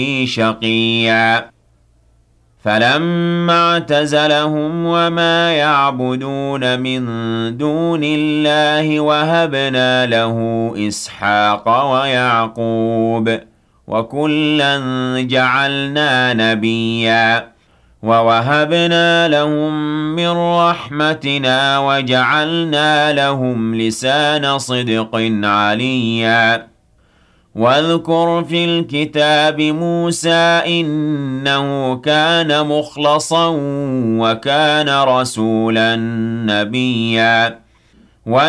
شقيا فلما اعتزلهم وما يعبدون من دون الله وهبنا له إسحاق ويعقوب وكلا جعلنا نبيا ووهبنا لهم من رحمتنا وجعلنا لهم لسان صدق عليا واذكر في الكتاب موسى إنه كان مخلصا وكان رسولا نبيا